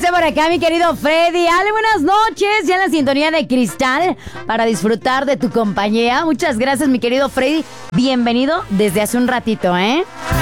dice por acá mi querido Freddy. Ale, buenas noches. Ya en la sintonía de Cristal para disfrutar de tu compañía. Muchas gracias, mi querido Freddy. Bienvenido desde hace un ratito, ¿eh?